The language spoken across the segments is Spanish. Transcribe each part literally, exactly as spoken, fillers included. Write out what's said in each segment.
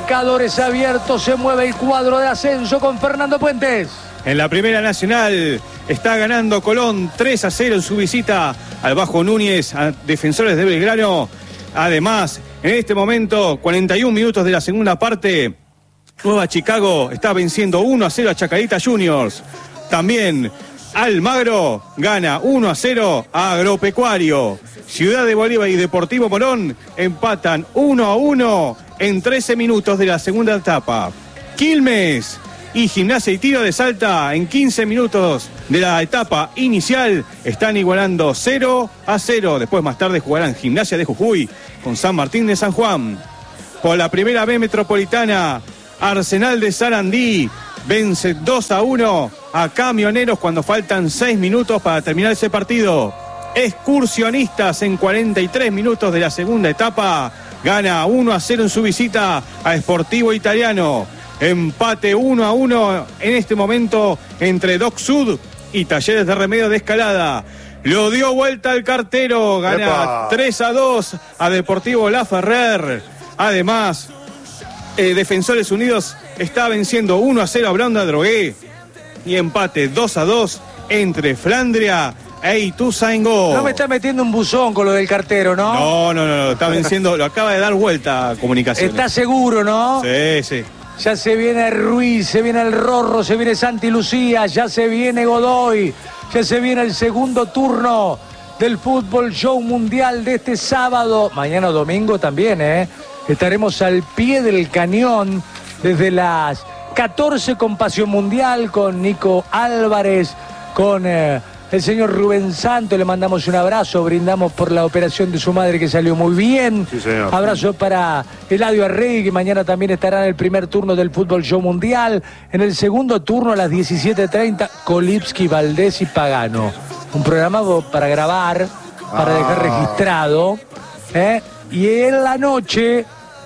marcadores abiertos, se mueve el cuadro de ascenso con Fernando Puentes. En la Primera Nacional está ganando Colón tres a cero en su visita al Bajo Núñez, a Defensores de Belgrano. Además, en este momento, cuarenta y un minutos de la segunda parte, Nueva Chicago está venciendo uno a cero a Chacarita Juniors. También Almagro gana uno a cero a Agropecuario. Ciudad de Bolívar y Deportivo Morón empatan uno a uno en trece minutos de la segunda etapa. Quilmes y Gimnasia y Tiro de Salta en quince minutos de la etapa inicial están igualando cero a cero. Después más tarde jugarán Gimnasia de Jujuy con San Martín de San Juan. Por la primera B metropolitana, Arsenal de Sarandí vence dos a uno a Camioneros cuando faltan seis minutos para terminar ese partido. Excursionistas en cuarenta y tres minutos de la segunda etapa gana uno a cero en su visita a Sportivo Italiano. Empate uno a uno en este momento entre Doc Sud y Talleres de Remedio de Escalada. Lo dio vuelta al cartero, gana ¡epa! tres a dos a Deportivo Laferrer. Además, eh, Defensores Unidos está venciendo uno a cero a Blonda Drogué. Y empate dos a dos entre Flandria e Ituzaingó. No me está metiendo un buzón con lo del cartero, ¿no? No, no, no, no, está venciendo, lo acaba de dar vuelta a Comunicaciones. ¿Está seguro, no? Sí, sí. Ya se viene Ruiz, se viene el Rorro, se viene Santi Lucía, ya se viene Godoy, ya se viene el segundo turno del Fútbol Show Mundial de este sábado. Mañana domingo también, ¿eh? Estaremos al pie del cañón desde las catorce con Pasión Mundial, con Nico Álvarez, con eh, el señor Rubén Santos. Le mandamos un abrazo, brindamos por la operación de su madre que salió muy bien. Sí, señor. Abrazo para Eladio Arregui, que mañana también estará en el primer turno del Fútbol Show Mundial. En el segundo turno a las diecisiete treinta, Kolipski, Valdés y Pagano. Un programa para grabar, para ah. dejar registrado. ¿eh? Y en la noche,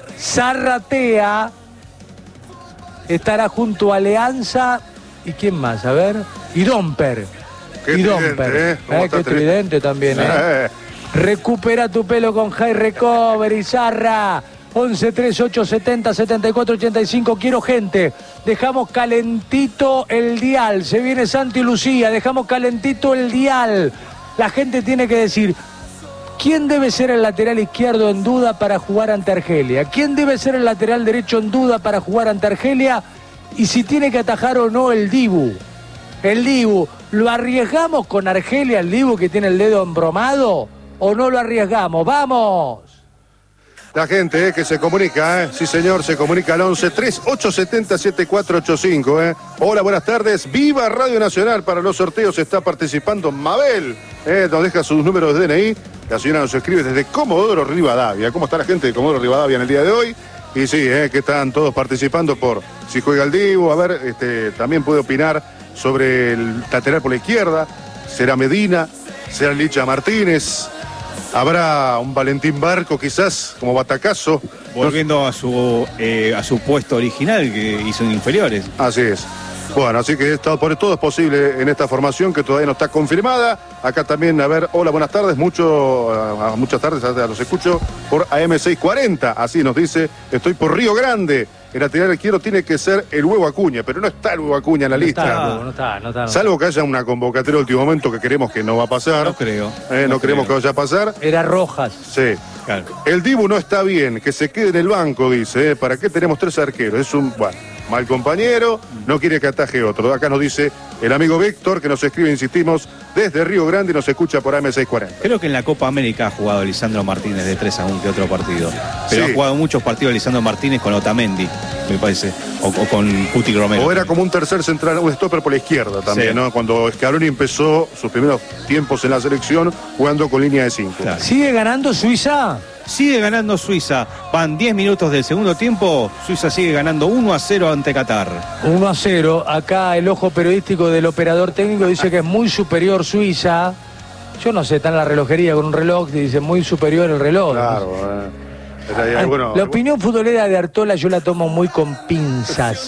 Zarratea estará junto a Alianza. ¿Y quién más? A ver. Y Domper. Qué y Domper. ¿eh? ¿Eh? Qué tridente también, ¿eh? Recupera tu pelo con High Recovery, Zarra. once tres ocho setenta setenta y cuatro ochenta y cinco. Quiero gente. Dejamos calentito el dial. Se viene Santi Lucía. Dejamos calentito el dial. La gente tiene que decir: ¿quién debe ser el lateral izquierdo en duda para jugar ante Argelia? ¿Quién debe ser el lateral derecho en duda para jugar ante Argelia? Y si tiene que atajar o no el Dibu. El Dibu, ¿lo arriesgamos con Argelia, el Dibu que tiene el dedo embromado? ¿O no lo arriesgamos? ¡Vamos! La gente eh, que se comunica, eh. sí señor, se comunica al once tres ocho setenta setenta y cuatro ochenta y cinco. Eh. Hola, buenas tardes. Viva Radio Nacional. Para los sorteos está participando Mabel. Eh, nos deja sus números de D N I. La señora nos escribe desde Comodoro Rivadavia. ¿Cómo está la gente de Comodoro Rivadavia en el día de hoy? Y sí, eh, que están todos participando por si juega el Dibu. A ver, este, también puede opinar sobre el lateral por la izquierda. ¿Será Medina? ¿Será Licha Martínez? ¿Habrá un Valentín Barco quizás como batacazo? Volviendo a su, eh, a su puesto original que hizo en inferiores. Así es. Bueno, así que todo, por todo es posible en esta formación que todavía no está confirmada. Acá también, a ver, hola, buenas tardes. Mucho, uh, muchas tardes, los escucho por A M seiscientos cuarenta. Así nos dice, estoy por Río Grande. El lateral izquierdo tiene que ser el Huevo Acuña, pero no está el Huevo Acuña en la no lista. Está, no, no está, no está, no Salvo que haya una convocatoria de último momento que creemos que no va a pasar. No creo. Eh, no, no creemos creo. que vaya a pasar. Era Rojas. Sí. Claro. El Dibu no está bien, que se quede en el banco, dice. ¿eh? ¿Para qué tenemos tres arqueros? Es un, bueno, mal compañero, no quiere que ataje otro. Acá nos dice el amigo Víctor, que nos escribe, insistimos, desde Río Grande y nos escucha por A M seiscientos cuarenta. Creo que en la Copa América ha jugado Lisandro Martínez de tres a un que otro partido. Pero sí. Ha jugado muchos partidos Lisandro Martínez con Otamendi, me parece, o, o con Cuti Romero. O era como un tercer central, un stopper por la izquierda también, sí. ¿no? Cuando Scaloni empezó sus primeros tiempos en la selección jugando con línea de cinco. Claro. ¿Sigue ganando Suiza? Sigue ganando Suiza. Van diez minutos del segundo tiempo. Suiza sigue ganando uno a cero ante Qatar. uno a cero. Acá el ojo periodístico del operador técnico dice que es muy superior Suiza. Yo no sé, está en la relojería con un reloj y dice muy superior el reloj. Claro, eh. Ah, bueno, la opinión futbolera de Artola yo la tomo muy con pinzas.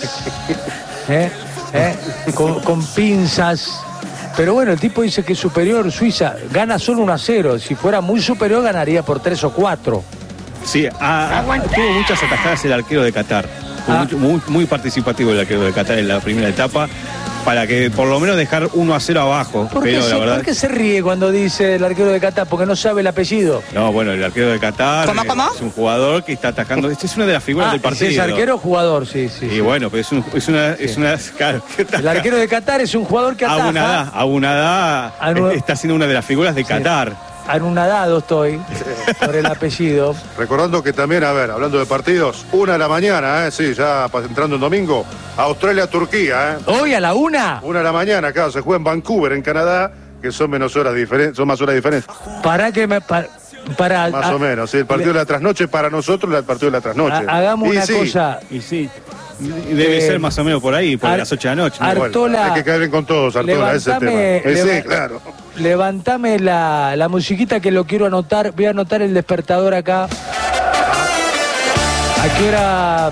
¿Eh? ¿Eh? Con, con pinzas. Pero bueno, el tipo dice que es superior Suiza. Gana solo uno a cero. Si fuera muy superior, ganaría por tres o cuatro. Sí, a, a, tuvo muchas atajadas el arquero de Qatar. Fue Ah. muy, muy, muy participativo el arquero de Qatar en la primera etapa, para que por lo menos dejar uno a cero abajo. ¿Por qué, Pero se, la verdad. ¿Por qué se ríe cuando dice el arquero de Qatar? Porque no sabe el apellido. No, bueno, el arquero de Qatar ¿Cómo, eh, cómo? es un jugador que está atacando. Este es una de las figuras Ah, del partido. si es arquero o jugador, sí, sí. Y sí. bueno, pero es, un, es una. Es una claro, que El ataca. arquero de Qatar es un jugador que ataja. Abunadá, Abunadá Anu- está siendo una de las figuras de Qatar. Anonadado estoy por el apellido. Recordando que también, a ver, hablando de partidos, una de la mañana, ¿eh? Sí, ya pa- entrando en domingo, Australia-Turquía, ¿eh? Hoy a la una. Una de la mañana, acá se juega en Vancouver, en Canadá, que son menos horas diferentes, son más horas diferentes. Para que me. Para, para- Más a- o menos, sí, el partido de la trasnoche para nosotros, el partido de la trasnoche. a- hagamos Y una sí, cosa. Y sí, debe Eh, ser más o menos por ahí, por Ar- las ocho de la noche. ¿no? Ar- bueno, Artola, hay que caer bien con todos, Artola, ese es el tema. levantame- Eh, sí, leva- claro. Levantame la, la musiquita que lo quiero anotar. Voy a anotar el despertador acá. ¿A qué hora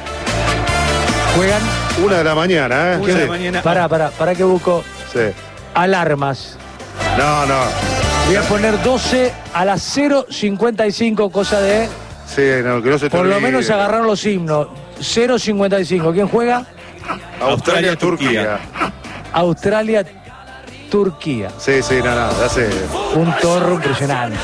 juegan? Una de la mañana, ¿eh? Una de Sí, la mañana. Pará, pará, pará que busco sí. alarmas. No, no. Voy a poner doce a las cero cincuenta y cinco, cosa de Sí, no, que no se te por lo olvide. menos agarrar los himnos. cero cincuenta y cinco. ¿Quién juega? Australia-Turquía. Australia, Turquía. Sí, sí, no, no, ya sé. Un torro impresionante.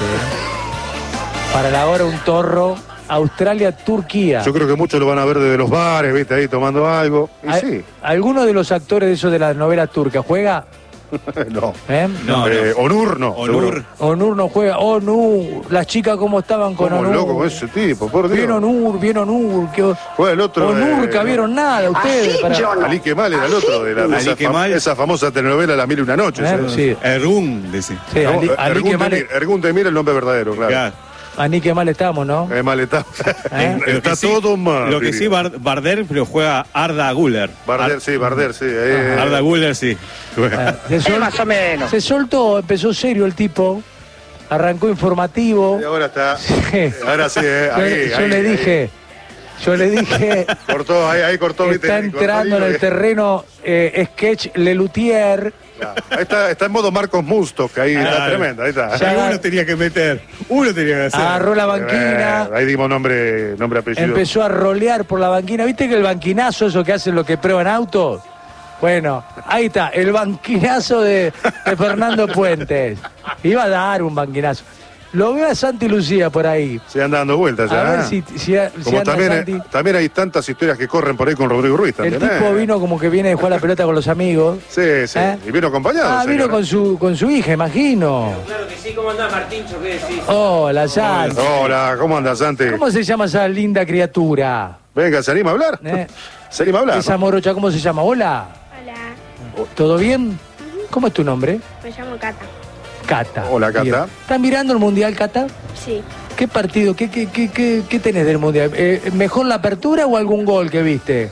¿eh? Para la hora un torro. Australia, Turquía. Yo creo que muchos lo van a ver desde los bares, viste, ahí tomando algo. Y Al- sí, ¿Alguno de los actores de esos de las novelas turcas juega? no. ¿Eh? No, Eh, Onur no. Onur. seguro. Onur no juega. Onur. Las chicas cómo estaban con ¿Cómo Onur. loco con ese tipo, por Dios. Bien Onur, bien Onur. Que... Fue el otro. Onur, eh, que vieron nada ustedes. para- Ali Kemal era el otro de la, de Ali esa, fam- Kemal. esa famosa telenovela La Mil y una Noches. ¿Eh? ¿eh? Sí. Ergun, dice. Sí, No, Ali, Ali Ergun que mal, Demir, Ergun Demir, el nombre verdadero, claro. Claro. Ali que mal estamos, ¿no? Es mal está. ¿Eh? Lo Está que sí- todo mal. Lo que sí, diría. Bar- Barder, pero juega Arda Güler. Barder, Ar- sí, Barder, sí. eh, Arda Güler, sí. Eh, Se, sol- más o menos. se soltó, empezó serio el tipo. Arrancó informativo. Y ahora está. Sí. Ahora sí, eh, Yo, ahí, yo ahí, le ahí. dije, yo le dije, Cortó, ahí, ahí cortó. viste, está cortó entrando en hilo, el eh. terreno eh, sketch Lelutier. Claro. Ahí está, está en modo Marcos Mustok, ahí está Claro. tremendo, ahí está. Ya- Ahí uno tenía que meter. Uno tenía que hacer. Agarró la banquina, Eh, ahí dimos nombre, nombre apellido. empezó a rolear por la banquina. ¿Viste que el banquinazo, eso que hacen los que prueban autos? Bueno, ahí está, el banquinazo de, de Fernando Puentes. Iba a dar un banquinazo. Lo veo a Santi Lucía por ahí. Se anda dando vueltas ya. A ver ¿eh? si, si, si Como anda también, Santi. eh, también hay tantas historias que corren por ahí con Rodrigo Ruiz El también. tipo ¿eh? vino como que viene de jugar la pelota con los amigos. Sí, sí. ¿Eh? Y vino acompañado. Ah, señor, vino ¿eh? con su, con su hija, imagino. Claro que sí, ¿cómo andás, Martíncho? ¿Qué decís? Hola, Santi. Hola, ¿cómo andas, Santi? ¿Cómo se llama esa linda criatura? Venga, ¿se anima a hablar? ¿Eh? ¿Se anima a hablar? Esa morocha, ¿cómo se llama? Hola. Hola, ¿Todo bien? ¿Cómo es tu nombre? me llamo Cata. Cata. Hola, Cata. Bien. ¿Estás mirando el Mundial, Cata? Sí, ¿Qué partido? ¿Qué, qué, qué, qué, qué tenés del Mundial? Eh, ¿Mejor la apertura o algún gol que viste?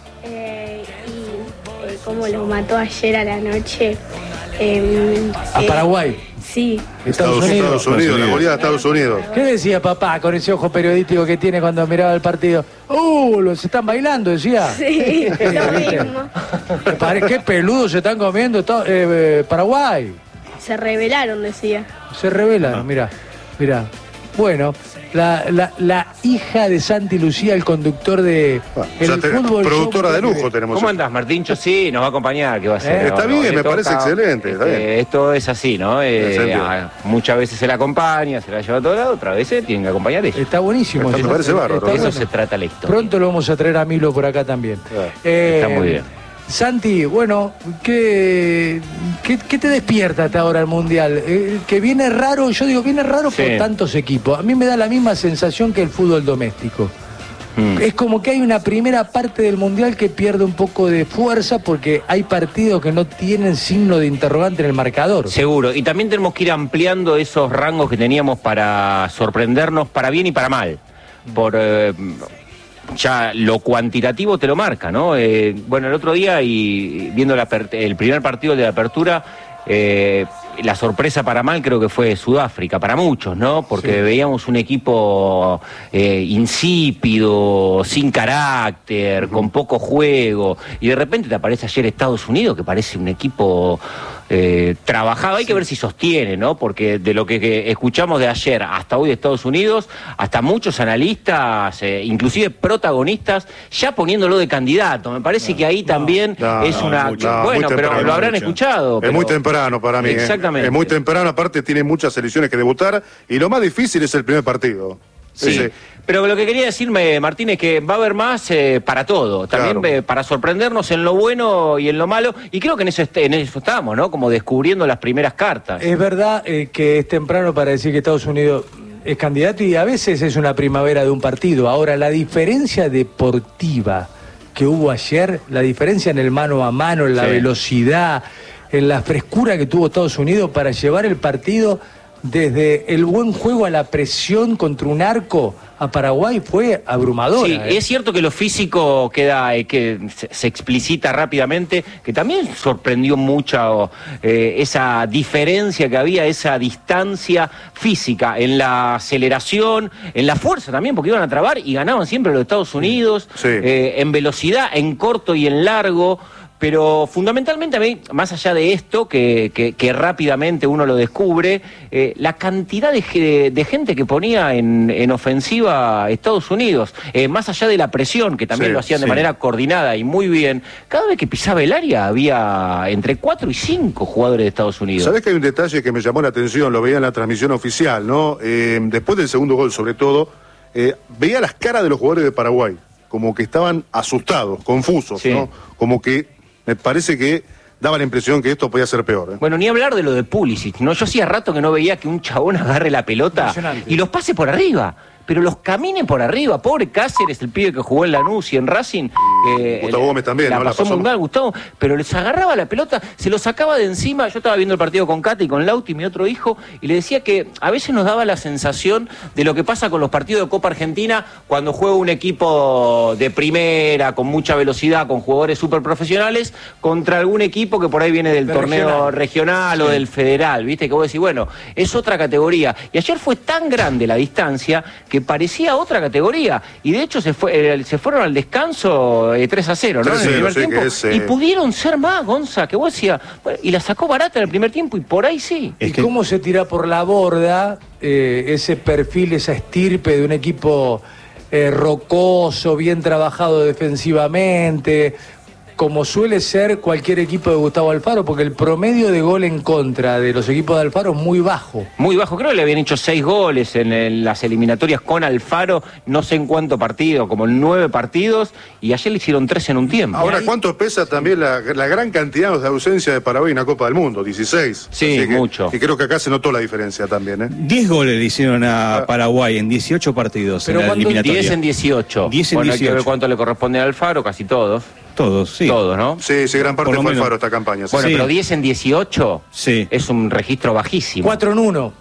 eh, y eh, como lo mató ayer a la noche. eh, A eh, Paraguay, Sí, Estados, Unidos. Estados Unidos, la goleada de Estados Unidos. ¿Qué decía papá con ese ojo periodístico que tiene cuando miraba el partido? ¡Uh! Los están bailando, decía. sí, lo mismo. Me parece- Qué peludos se están comiendo esta- eh, eh, Paraguay. Se rebelaron, decía. Se revelan, mira, mira. Bueno, la, la, la hija de Santi Lucía, el conductor de Bueno, el ya te- fútbol productora show. de lujo tenemos. ¿Cómo andás, Martíncho? Sí, nos va a acompañar, ¿qué va a hacer? Eh, está bien, me parece excelente, está este, bien. Esto es así, ¿no? Eh, En serio. a- muchas veces se la acompaña, se la lleva a todo lado, otras veces tienen que acompañar ella. Está buenísimo. Está- me eso. parece bárbaro. Está De eso bueno. se trata la historia. Pronto lo vamos a traer a Milo por acá también. Claro. Eh, Está muy bien. Santi, bueno, ¿qué, qué, qué te despierta hasta ahora el Mundial? Eh, que viene raro, yo digo, viene raro Sí. por tantos equipos. A mí me da la misma sensación que el fútbol doméstico. Mm. Es como que hay una primera parte del Mundial que pierde un poco de fuerza porque hay partidos que no tienen signo de interrogante en el marcador. Seguro. Y también tenemos que ir ampliando esos rangos que teníamos para sorprendernos para bien y para mal. Por eh, ya lo cuantitativo te lo marca, ¿no? Eh, bueno, el otro día y viendo la aper- el primer partido de la apertura, eh, la sorpresa para mal creo que fue Sudáfrica, para muchos, ¿no? Porque Sí. veíamos un equipo eh, insípido, sin carácter, con poco juego, y de repente te aparece ayer Estados Unidos, que parece un equipo eh, trabajado. Hay que ver si sostiene, ¿no? Porque de lo que, que escuchamos de ayer hasta hoy de Estados Unidos, hasta muchos analistas, eh, inclusive protagonistas, ya poniéndolo de candidato. Me parece no, que ahí no, también no, es no, una... Mucho, no, bueno, pero lo habrán mucho. escuchado. Pero... Es muy temprano para mí. Exactamente. ¿eh? Es muy temprano, aparte tiene muchas selecciones que debutar y lo más difícil es el primer partido. Sí, Ese. Pero lo que quería decirme, Martín, es que va a haber más eh, para todo, también claro. eh, para sorprendernos en lo bueno y en lo malo, y creo que en eso, est en eso estamos, ¿no? Como descubriendo las primeras cartas. Es verdad eh, que es temprano para decir que Estados Unidos es candidato y a veces es una primavera de un partido. Ahora, la diferencia deportiva que hubo ayer, la diferencia en el mano a mano, en la sí. velocidad, en la frescura que tuvo Estados Unidos para llevar el partido desde el buen juego a la presión contra un arco a Paraguay fue abrumadora. Sí, ¿eh? Es cierto que lo físico queda, eh, que se, se explicita rápidamente, que también sorprendió mucho eh, esa diferencia que había, esa distancia física en la aceleración, en la fuerza también, porque iban a trabar y ganaban siempre los Estados Unidos, sí. eh, en velocidad, en corto y en largo. Pero fundamentalmente a mí, más allá de esto, que, que, que rápidamente uno lo descubre, eh, la cantidad de, de gente que ponía en, en ofensiva a Estados Unidos, eh, más allá de la presión, que también sí, lo hacían sí. de manera coordinada y muy bien, cada vez que pisaba el área había entre cuatro y cinco jugadores de Estados Unidos. ¿Sabés que hay un detalle que me llamó la atención? Lo veía en la transmisión oficial, ¿no? Eh, después del segundo gol, sobre todo, eh, veía las caras de los jugadores de Paraguay, como que estaban asustados, confusos, sí. ¿no? Como que me parece que daba la impresión que esto podía ser peor. ¿eh? Bueno, ni hablar de lo de Pulisic, ¿no? Yo hacía rato que no veía que un chabón agarre la pelota y los pase por arriba, pero los camine por arriba. Pobre Cáceres, el pibe que jugó en Lanús y en Racing. Eh, Gustavo Gómez también, la ¿no? pasó, la pasó muy mal, Gustavo, pero les agarraba la pelota, se los sacaba de encima. Yo estaba viendo el partido con Cata y con Lauti, mi otro hijo, y le decía que a veces nos daba la sensación de lo que pasa con los partidos de Copa Argentina cuando juega un equipo de primera, con mucha velocidad, con jugadores súper profesionales, contra algún equipo que por ahí viene del de torneo regional, regional sí. o del federal, ¿viste? Que vos decís, bueno, es otra categoría. Y ayer fue tan grande la distancia que parecía otra categoría. Y de hecho se, fue, eh, se fueron al descanso eh, tres a cero, ¿no? tres a cero, en el primer sí, tiempo. Que es, eh... Y pudieron ser más, Gonza, que vos decías, bueno, y la sacó barata en el primer tiempo y por ahí sí. ¿Y que... cómo se tira por la borda eh, ese perfil, esa estirpe de un equipo eh, rocoso, bien trabajado defensivamente, como suele ser cualquier equipo de Gustavo Alfaro, porque el promedio de gol en contra de los equipos de Alfaro es muy bajo. Muy bajo, creo que le habían hecho seis goles en el, las eliminatorias con Alfaro, no sé en cuánto partido, como en nueve partidos, y ayer le hicieron tres en un tiempo. Ahora, ¿cuánto pesa también la, la gran cantidad de ausencia de Paraguay en la Copa del Mundo? dieciséis. Sí, que, mucho. Y creo que acá se notó la diferencia también, ¿eh? diez goles le hicieron a Paraguay en dieciocho partidos. Pero en la eliminatoria. diez en dieciocho. diez en bueno, dieciocho. Hay que ver cuánto le corresponde a Alfaro, casi todos. Todos, sí. Todos, ¿no? Sí, sí, gran parte fue Alfaro esta campaña. Bueno, sí. pero diez en dieciocho sí. es un registro bajísimo. cuatro en uno.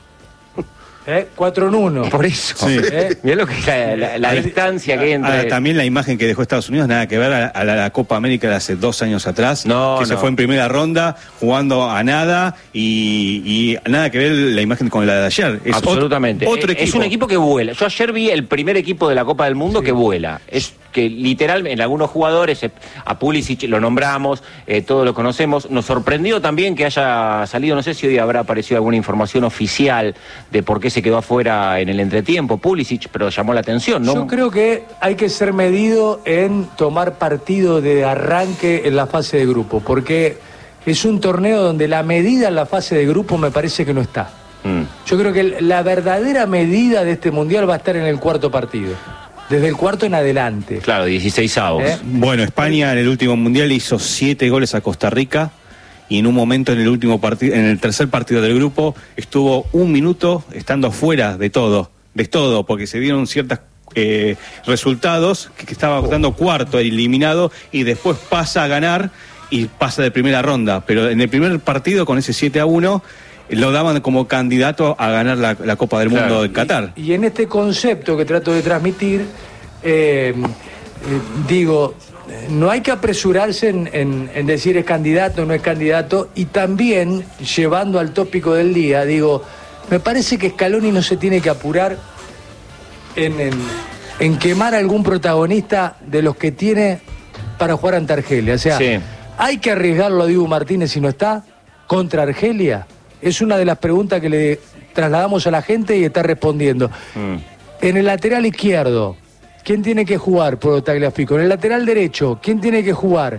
¿Eh? cuatro en uno. Por eso. Sí. ¿Eh? Mirá lo que es la, la, la distancia que hay entre... Ahora, también la imagen que dejó Estados Unidos, nada que ver a, a la, la Copa América de hace dos años atrás, no, que no. se fue en primera ronda jugando a nada y, y nada que ver la imagen con la de ayer. Es absolutamente. Otro, otro equipo. Es un equipo que vuela. Yo ayer vi el primer equipo de la Copa del Mundo sí. que vuela. Es que literalmente en algunos jugadores, a Pulisic lo nombramos, eh, todos lo conocemos, nos sorprendió también que haya salido, no sé si hoy habrá aparecido alguna información oficial de por qué se quedó afuera en el entretiempo Pulisic, pero llamó la atención, ¿no? Yo creo que hay que ser medido en tomar partido de arranque en la fase de grupo, porque es un torneo donde la medida en la fase de grupo me parece que no está. Mm. Yo creo que la verdadera medida de este mundial va a estar en el cuarto partido. Desde el cuarto en adelante. Claro, dieciséis avos. ¿Eh? Bueno, España en el último mundial hizo siete goles a Costa Rica y en un momento en el último partido, en el tercer partido del grupo, estuvo un minuto estando fuera de todo, de todo, porque se dieron ciertos eh, resultados que, que estaba dando cuarto eliminado y después pasa a ganar y pasa de primera ronda. Pero en el primer partido con ese siete a uno lo daban como candidato a ganar la, la Copa del Mundo claro. de Qatar. Y, y en este concepto que trato de transmitir, eh, eh, digo, no hay que apresurarse en, en, en decir es candidato o no es candidato, y también, llevando al tópico del día, digo, me parece que Scaloni no se tiene que apurar en, en, en quemar a algún protagonista de los que tiene para jugar ante Argelia. O sea, sí. hay que arriesgarlo a Dibu Martínez si no está, contra Argelia? Es una de las preguntas que le trasladamos a la gente y está respondiendo. Mm. En el lateral izquierdo, ¿quién tiene que jugar por Tagliafico? En el lateral derecho, ¿quién tiene que jugar?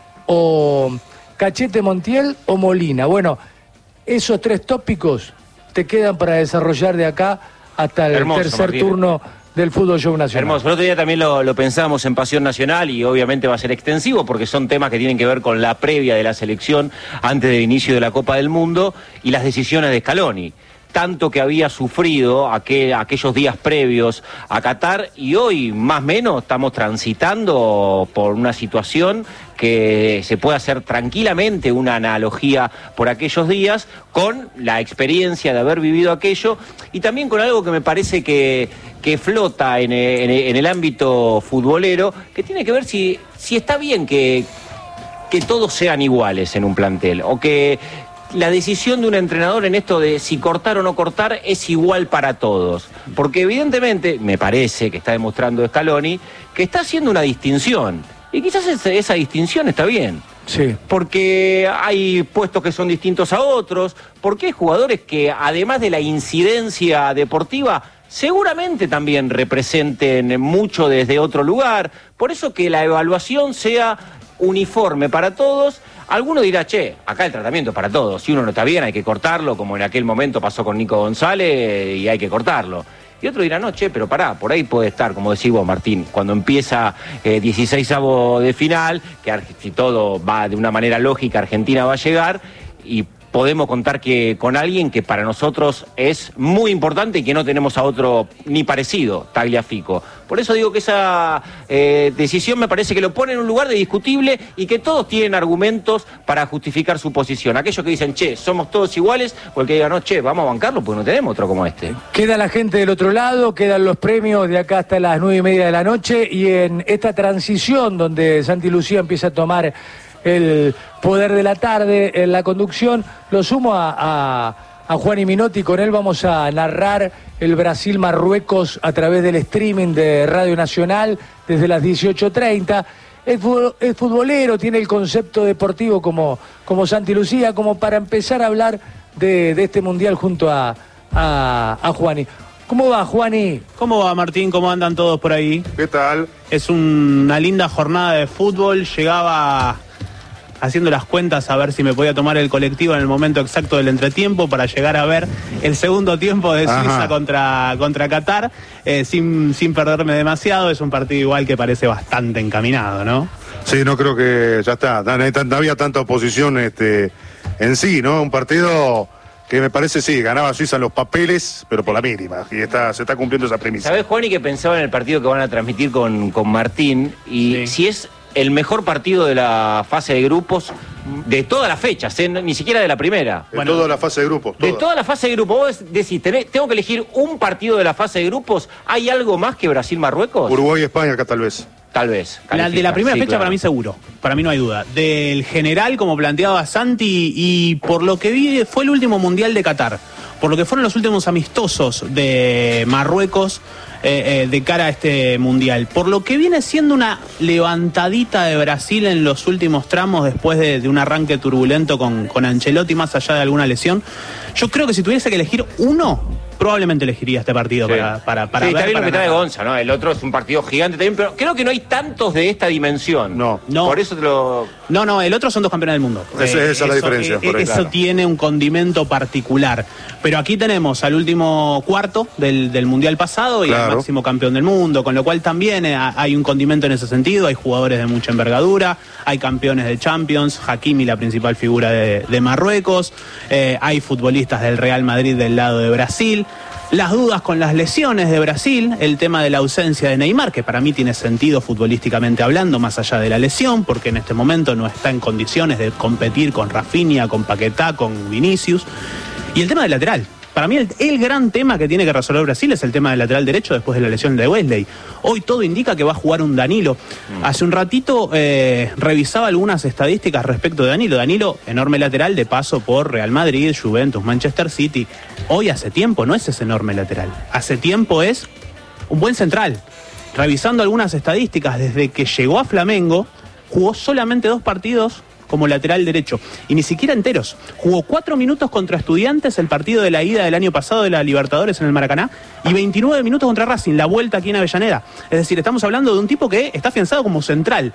O Cachete Montiel o Molina. Bueno, esos tres tópicos te quedan para desarrollar de acá hasta el Hermoso, tercer Martín. turno del Fútbol Show Nacional. Hermoso. El otro día también lo, lo pensábamos en Pasión Nacional y obviamente va a ser extensivo porque son temas que tienen que ver con la previa de la selección antes del inicio de la Copa del Mundo y las decisiones de Scaloni. Tanto que había sufrido aquel, aquellos días previos a Qatar y hoy más o menos estamos transitando por una situación que se puede hacer tranquilamente una analogía por aquellos días con la experiencia de haber vivido aquello y también con algo que me parece que, que flota en, en, en el ámbito futbolero, que tiene que ver si, si está bien que, que todos sean iguales en un plantel o que la decisión de un entrenador en esto de si cortar o no cortar es igual para todos. Porque evidentemente, me parece que está demostrando Scaloni, que está haciendo una distinción. Y quizás esa, esa distinción está bien. Sí. Porque hay puestos que son distintos a otros, porque hay jugadores que además de la incidencia deportiva, seguramente también representen mucho desde otro lugar. Por eso que la evaluación sea uniforme para todos. Alguno dirá, che, acá el tratamiento es para todos. Si uno no está bien hay que cortarlo, como en aquel momento pasó con Nico González, y hay que cortarlo. Y otro dirá, no, che, pero pará, por ahí puede estar, como decís vos, Martín, cuando empieza eh, dieciseisavo de final, que si todo va de una manera lógica, Argentina va a llegar, y podemos contar que con alguien que para nosotros es muy importante y que no tenemos a otro ni parecido, Tagliafico. Por eso digo que esa eh, decisión me parece que lo pone en un lugar de discutible y que todos tienen argumentos para justificar su posición. Aquellos que dicen, che, somos todos iguales, o el que diga, no, che, vamos a bancarlo porque no tenemos otro como este. Queda la gente del otro lado, quedan los premios de acá hasta las nueve y media de la noche y en esta transición donde Santi Lucía empieza a tomar el poder de la tarde en la conducción, lo sumo a, a, a Juan y Minotti. Con él vamos a narrar el Brasil-Marruecos a través del streaming de Radio Nacional desde las dieciocho treinta. Es, es futbolero, tiene el concepto deportivo como, como Santi Lucía, como para empezar a hablar de, de este mundial junto a, a, a Juani. ¿Cómo va, Juani? ¿Cómo va, Martín? ¿Cómo andan todos por ahí? ¿Qué tal? Es un, una linda jornada de fútbol. Llegaba haciendo las cuentas a ver si me podía tomar el colectivo en el momento exacto del entretiempo para llegar a ver el segundo tiempo de Suiza contra, contra Qatar, eh, sin, sin perderme demasiado. Es un partido igual que parece bastante encaminado, ¿no? Sí, no creo que ya está, no, no había tanta oposición este, en sí, ¿no? Un partido que me parece, sí, ganaba Suiza en los papeles, pero por la mínima, y está, se está cumpliendo esa premisa. ¿Sabés, Juan, y que pensaba en el partido que van a transmitir con, con Martín? Y sí, si es el mejor partido de la fase de grupos de todas las fechas, ¿eh? Ni siquiera de la primera. De bueno, toda la fase de grupos. Toda. De toda la fase de grupos. Vos decís, tenés, tengo que elegir un partido de la fase de grupos. ¿Hay algo más que Brasil-Marruecos? Uruguay y España acá tal vez. Tal vez. La de la primera sí, fecha claro. Para mí seguro, para mí no hay duda. Del general, como planteaba Santi, y por lo que vi fue el último mundial de Qatar, por lo que fueron los últimos amistosos de Marruecos eh, eh, de cara a este mundial, por lo que viene siendo una levantadita de Brasil en los últimos tramos después de, de un arranque turbulento con, con Ancelotti, más allá de alguna lesión. Yo creo que si tuviese que elegir uno, probablemente elegiría este partido sí. para, para, para sí, ver. Está bien para lo que trae Gonza, ¿no? El otro es un partido gigante también, pero creo que no hay tantos de esta dimensión. No. no. Por eso te lo... No, no, el otro son dos campeones del mundo. Esa, eh, esa es la diferencia. Eh, por ahí, eso claro. Tiene un condimento particular. Pero aquí tenemos al último cuarto del, del Mundial pasado y claro. al máximo campeón del mundo, con lo cual también eh, hay un condimento en ese sentido. Hay jugadores de mucha envergadura, hay campeones de Champions, Hakimi, la principal figura de, de Marruecos, eh, hay futbolistas del Real Madrid del lado de Brasil. Las dudas con las lesiones de Brasil, el tema de la ausencia de Neymar, que para mí tiene sentido futbolísticamente hablando, más allá de la lesión, porque en este momento no está en condiciones de competir con Rafinha, con Paquetá, con Vinicius. Y el tema del lateral. Para mí el, el gran tema que tiene que resolver Brasil es el tema del lateral derecho después de la lesión de Wesley. Hoy todo indica que va a jugar un Danilo. Mm. Hace un ratito eh, revisaba algunas estadísticas respecto de Danilo. Danilo, enorme lateral de paso por Real Madrid, Juventus, Manchester City. Hoy hace tiempo no es ese enorme lateral. Hace tiempo es un buen central. Revisando algunas estadísticas, desde que llegó a Flamengo, jugó solamente dos partidos como lateral derecho. Y ni siquiera enteros. Jugó cuatro minutos contra Estudiantes, el partido de la ida del año pasado de la Libertadores en el Maracaná, y veintinueve minutos contra Racing, la vuelta aquí en Avellaneda. Es decir, estamos hablando de un tipo que está afianzado como central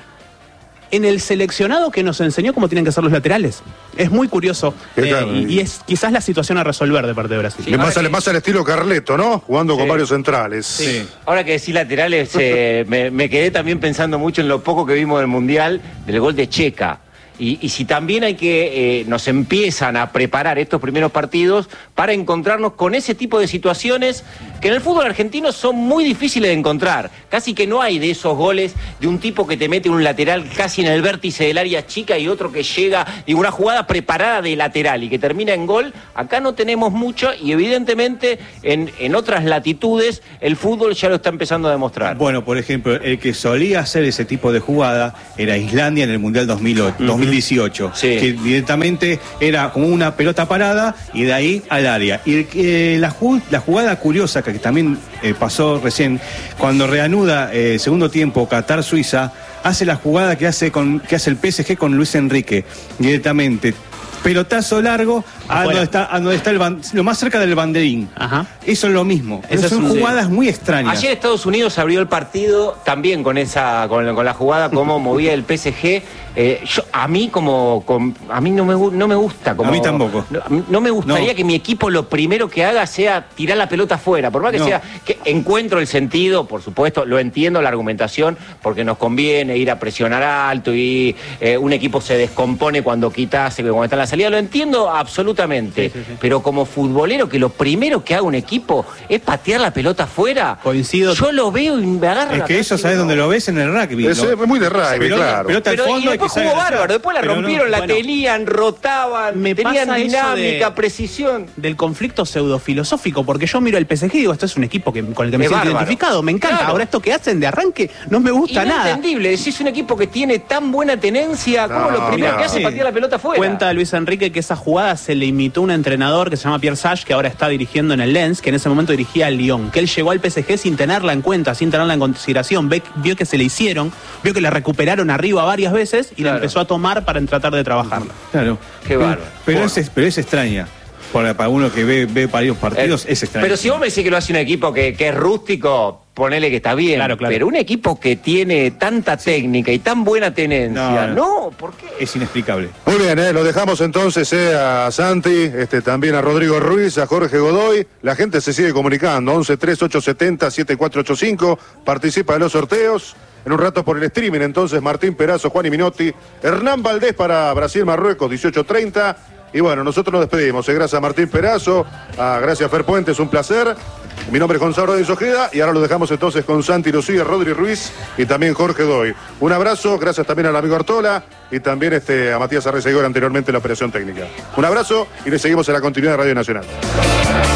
en el seleccionado que nos enseñó cómo tienen que ser los laterales. Es muy curioso eh, y, y es quizás la situación a resolver de parte de Brasil. Sí, le pasa, que... le pasa al estilo Carleto, ¿no? Jugando sí. con varios centrales. Sí. Sí. Ahora que decís laterales, eh, me, me quedé también pensando mucho en lo poco que vimos del Mundial, del gol de Checa. Y, y si también hay que, eh, nos empiezan a preparar estos primeros partidos para encontrarnos con ese tipo de situaciones que en el fútbol argentino son muy difíciles de encontrar. Casi que no hay de esos goles de un tipo que te mete un lateral casi en el vértice del área chica y otro que llega, digo, una jugada preparada de lateral y que termina en gol. Acá no tenemos mucho y evidentemente en, en otras latitudes el fútbol ya lo está empezando a demostrar. Bueno, por ejemplo, el que solía hacer ese tipo de jugada era Islandia en el Mundial dos mil ocho. Uh-huh. dos mil dieciocho, sí. que directamente era como una pelota parada y de ahí al área. Y eh, la, la jugada curiosa que también eh, pasó recién, cuando reanuda el eh, segundo tiempo Qatar-Suiza, hace la jugada que hace, con, que hace el P S G con Luis Enrique, directamente. Pelotazo largo a donde está, a donde está el ban, lo más cerca del banderín. Ajá. Eso es lo mismo. Esas son jugadas muy extrañas. Ayer Estados Unidos abrió el partido también con esa, con, con la jugada como movía el P S G. Eh, yo, a mí como, con, a mí no me, no me gusta. Como, a mí tampoco. No, no me gustaría no. que mi equipo lo primero que haga sea tirar la pelota afuera. Por más que no. sea, que encuentro el sentido, por supuesto, lo entiendo la argumentación, porque nos conviene ir a presionar alto y eh, un equipo se descompone cuando quitas, cuando está en la salida. Lo entiendo absolutamente. Sí, sí, sí. Pero como futbolero, que lo primero que haga un equipo es patear la pelota afuera. Coincido. Yo lo veo y me agarro. Es la que eso, ¿sabes dónde lo ves? En el rugby. Es ¿no? muy de rugby, pelota, claro. Pelota al pero fondo, y después jugó bárbaro, después la pero rompieron, no, la bueno. tenían, rotaban, me tenían dinámica, de, precisión. Del conflicto pseudofilosófico, porque yo miro el P S G y digo, esto es un equipo que, con el que me es siento bárbaro. identificado, me encanta. Claro. Ahora esto que hacen de arranque no me gusta nada. Inentendible, si es un equipo que tiene tan buena tenencia, no, como lo primero no. que hace es patear la pelota afuera. Cuenta Luis Enrique que esa jugada se le imitó un entrenador que se llama Pierre Sage, que ahora está dirigiendo en el Lens, que en ese momento dirigía al Lyon, que él llegó al P S G sin tenerla en cuenta, sin tenerla en consideración, Ve, vio que se le hicieron, vio que la recuperaron arriba varias veces y claro. la empezó a tomar para tratar de trabajarla. Claro. Qué bárbaro. Pero, pero, es, pero es extraña. Para, para uno que ve, ve varios partidos, eh, es extraño. Pero si vos me decís que lo hace un equipo que, que es rústico, ponele que está bien. Claro, claro. Pero un equipo que tiene tanta técnica y tan buena tenencia, no, no. no ¿por qué? Es inexplicable. Muy bien, eh, lo dejamos entonces eh, a Santi, este, también a Rodrigo Ruiz, a Jorge Godoy. La gente se sigue comunicando, once tres ocho setenta siete cuatro ocho cinco. Participa de los sorteos. En un rato por el streaming, entonces, Martín Perazo, Juan y Minotti, Hernán Valdés para Brasil-Marruecos, dieciocho treinta. Y bueno, nosotros nos despedimos. Eh, gracias a Martín Perazo, a gracias a Fer Puentes, un placer. Mi nombre es Gonzalo de Ojeda y ahora lo dejamos entonces con Santi Lucía, Rodri Ruiz y también Jorge Doy. Un abrazo, gracias también al amigo Artola y también este, a Matías Arrezagor anteriormente en la operación técnica. Un abrazo y le seguimos en la continuidad de Radio Nacional.